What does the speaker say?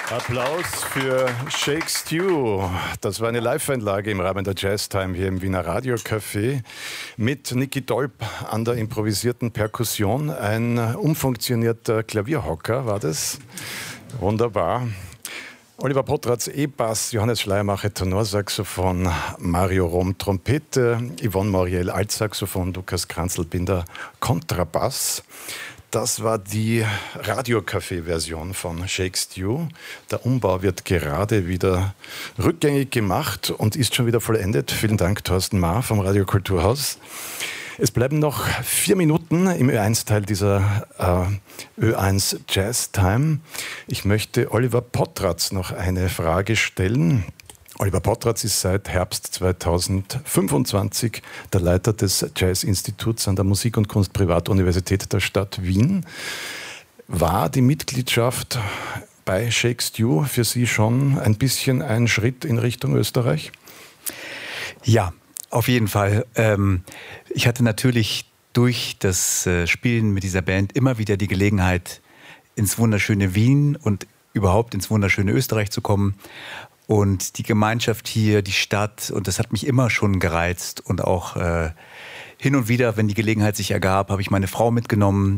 Applaus für Shake Stew. Das war eine Live-Einlage im Rahmen der Jazztime hier im Wiener Radiocafé mit Niki Dolp an der improvisierten Perkussion. Ein umfunktionierter Klavierhocker war das. Wunderbar. Oliver Potratz E-Bass, Johannes Schleiermacher Tenorsaxophon, Mario Rom Trompete, Yvonne Moriel Altsaxophon, Lukas Kranzl-Binder Kontrabass. Das war die Radiocafé-Version von Shake Stew. Der Umbau wird gerade wieder rückgängig gemacht und ist schon wieder vollendet. Vielen Dank, Thorsten Maar vom Radio Kulturhaus. Es bleiben noch 4 Minuten im Ö1-Teil dieser Ö1 Jazz Time. Ich möchte Oliver Potratz noch eine Frage stellen. Oliver Potratz ist seit Herbst 2025 der Leiter des Jazz-Instituts an der Musik- und Kunst-Privatuniversität der Stadt Wien. War die Mitgliedschaft bei Shake Stew für Sie schon ein bisschen ein Schritt in Richtung Österreich? Ja, auf jeden Fall. Ich hatte natürlich durch das Spielen mit dieser Band immer wieder die Gelegenheit, ins wunderschöne Wien und überhaupt ins wunderschöne Österreich zu kommen. Und die Gemeinschaft hier, die Stadt, und das hat mich immer schon gereizt. Und auch hin und wieder, wenn die Gelegenheit sich ergab, habe ich meine Frau mitgenommen.